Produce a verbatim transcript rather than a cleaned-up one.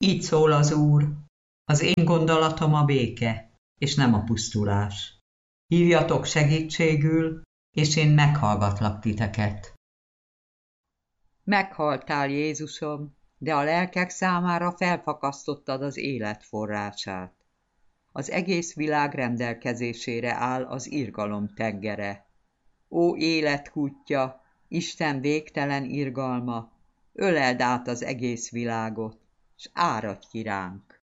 Így szól az Úr, az én gondolatom a béke, és nem a pusztulás. Hívjatok segítségül, és én meghallgatlak titeket. Meghaltál, Jézusom, de a lelkek számára felfakasztottad az élet forrását. Az egész világ rendelkezésére áll az irgalom tengere. Ó élet kútja, Isten végtelen irgalma, öleld át az egész világot, s áradj ki ránk!